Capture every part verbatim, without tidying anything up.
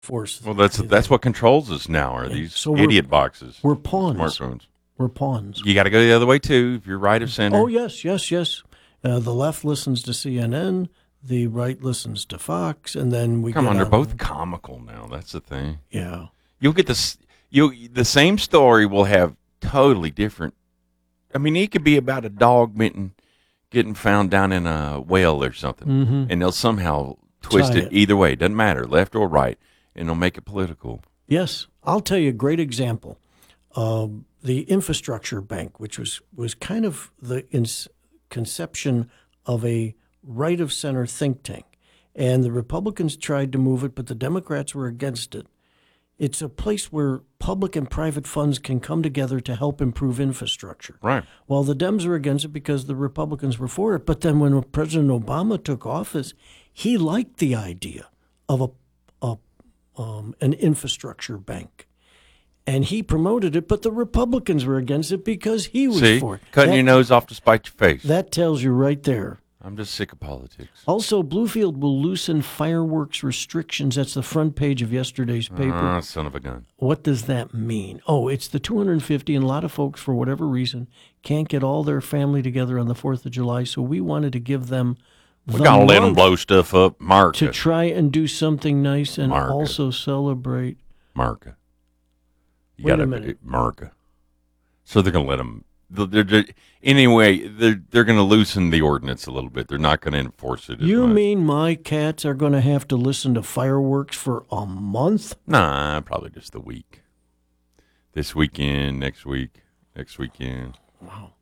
force. Well, that's that's what controls us now. Are Yeah. these So we're- idiot boxes? We're pawns. Smartphones. We're pawns. You got to go the other way too. If you're right of center. Oh, yes, yes, yes. Uh, the left listens to C N N. The right listens to Fox. And then we Come get on, they're on- both comical now. That's the thing. Yeah. You'll get this. You the same story will have totally different. I mean, it could be about a dog getting getting found down in a well or something, Mm-hmm. and they'll somehow twist Tie it it. either way. It doesn't matter, left or right, and they'll make it political. Yes. I'll tell you a great example. Um, the infrastructure bank, which was, was kind of the ins- conception of a right of center think tank. And the Republicans tried to move it, but the Democrats were against it. It's a place where public and private funds can come together to help improve infrastructure. Right. Well, the Dems were against it because the Republicans were for it. But then when President Obama took office, he liked the idea of a, a um, an infrastructure bank. And he promoted it, but the Republicans were against it because he was See, for it. cutting that, your nose off to spite your face. That tells you right there. I'm just sick of politics. Also, Bluefield will loosen fireworks restrictions. That's the front page of yesterday's paper. Ah, son of a gun. What does that mean? Oh, it's the two hundred fifty, and a lot of folks, for whatever reason, can't get all their family together on the fourth of July, so we wanted to give them We the gotta let them month blow stuff up. Mark to it. try and do something nice and Mark it. also celebrate. Mark it. You Wait a gotta minute. mark it. So they're gonna let them. They're, they're, anyway, they're they're gonna loosen the ordinance a little bit. They're not gonna enforce it. As You much. mean my cats are going to have to listen to fireworks for a month? Nah, probably just the week. This weekend, next week, next weekend. Wow.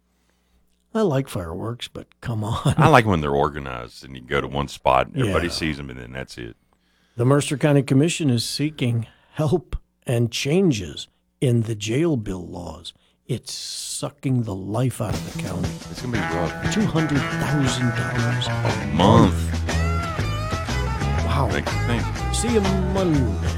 I like fireworks, but come on. I like when they're organized and you go to one spot and everybody Yeah. sees them and then that's it. The Mercer County Commission is seeking help and changes in the jail bill laws. It's sucking the life out of the county. It's gonna be rough. two hundred thousand dollars A month. Wow. Makes you think. See you Monday.